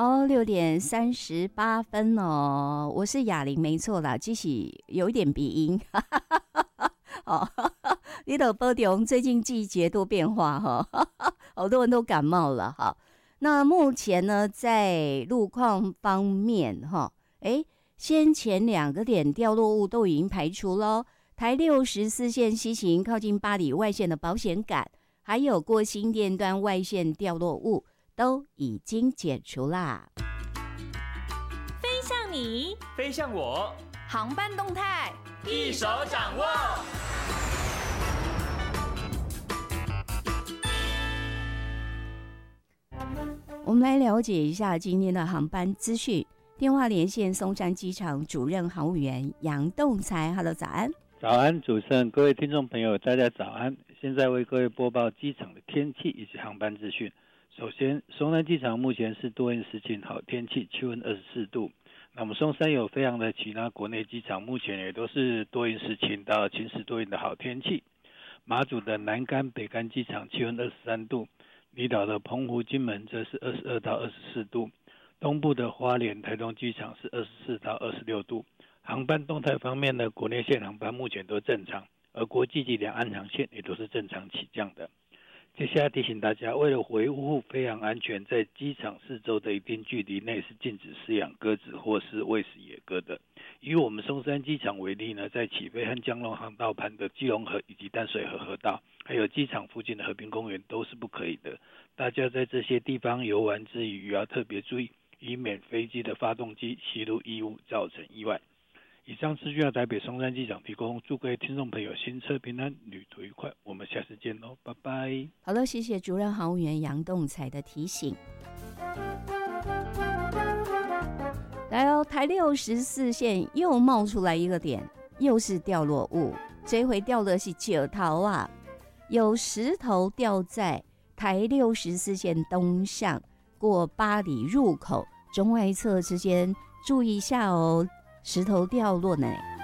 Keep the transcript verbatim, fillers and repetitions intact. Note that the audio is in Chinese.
哦，六点三十八分哦，我是雅玲，没错啦，只是有一点鼻音。哦，你都保重，最近季节多变化哈，好多人都感冒了哈。那目前呢，在路况方面哈，哎，先前两个点掉落物都已经排除咯，台六十四线西行靠近八里外线的保险杆，还有过新店段外线掉落物都已经解除啦。 飞向你， 飞向我， 航班动态一手掌握。 我们来了解一下今天的航班资讯。电话连线松山机场主任航务员杨栋才 ，Hello， 早安。 早安，主持人，各位听众朋友，大家早安。现在为各位播报机场的天气以及航班资讯。首先，松山机场目前是多云时晴好天气，气温二十四度。那我们松山有非常的其他国内机场，目前也都是多云时晴到晴时多云的好天气。马祖的南竿、北竿机场气温二十三度，离岛的澎湖、金门则是二十二到二十四度，东部的花莲、台东机场是二十四到二十六度。航班动态方面呢，国内线航班目前都正常，而国际及两岸航线也都是正常起降的。接下来提醒大家，为了维护飞航安全，在机场四周的一定距离内是禁止饲养鸽子或是喂食野鸽的。以我们松山机场为例呢，在起飞和降落航道盘的基隆河以及淡水河河道，还有机场附近的和平公园都是不可以的。大家在这些地方游玩之余，也要特别注意，以免飞机的发动机吸入异物造成意外。以上资讯由台北松山机场提供，祝各位听众朋友行车平安，旅途愉快。我们下次见喽，拜拜。 好了，谢谢主任航务员杨栋才的提醒。来哦，台六十四线又冒出来一个点，又是掉落物，这回掉的是石头啊，有石头掉在台六十四线东向过八里入口中外侧之间，注意一下哦。石头掉落呢。